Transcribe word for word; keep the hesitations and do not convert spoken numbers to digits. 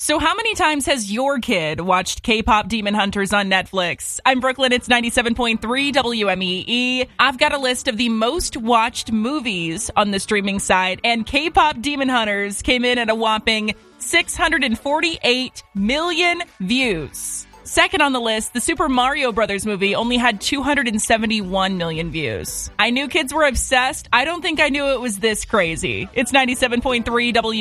So how many times has your kid watched K-pop Demon Hunters on Netflix? I'm Brooklyn, it's ninety-seven point three W M E E. I've got a list of the most watched movies on the streaming site, and K-pop Demon Hunters came in at a whopping six hundred forty-eight million views. Second on the list, the Super Mario Brothers movie only had two hundred seventy-one million views. I knew kids were obsessed. I don't think I knew it was this crazy. It's ninety-seven point three W